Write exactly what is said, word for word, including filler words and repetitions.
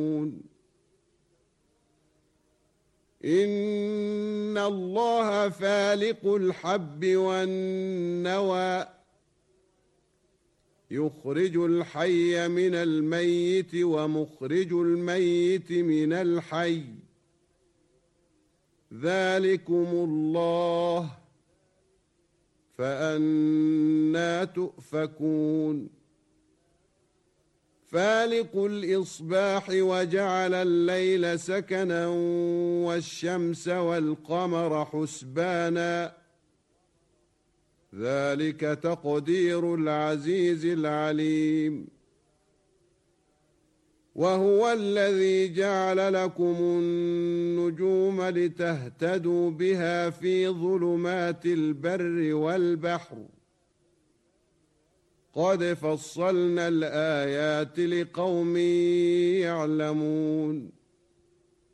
إن الله فالق الحب والنوى يخرج الحي من الميت ومخرج الميت من الحي ذلكم الله فأنى تؤفكون فالق الإصباح وجعل الليل سكنا والشمس والقمر حسبانا ذلك تقدير العزيز العليم وهو الذي جعل لكم النجوم لتهتدوا بها في ظلمات البر والبحر قد فصلنا الآيات لقوم يعلمون